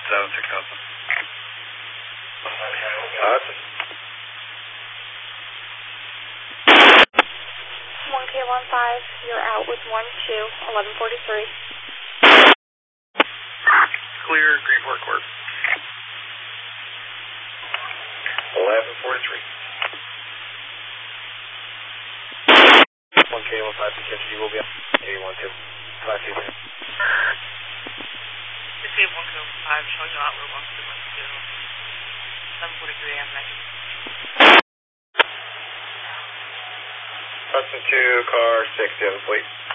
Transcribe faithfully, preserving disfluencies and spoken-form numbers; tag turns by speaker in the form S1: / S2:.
S1: seven six Hudson.
S2: Hudson.
S3: one K one five, you're out with one two, eleven forty-three.
S1: Clear, green work work.
S2: eleven forty-three.
S1: one K one five, you will be on eight one two. five two three.
S4: This is one K one five, showing you out route one two one two. seven forty-three A M next.
S2: Hudson two, car six, do you have a plate?